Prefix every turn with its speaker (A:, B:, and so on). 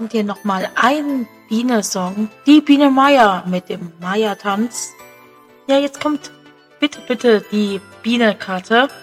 A: machen dir nochmal einen Biene-Song. Die Biene Meier mit dem Meier-Tanz. Ja, jetzt kommt bitte die Biene-Karte.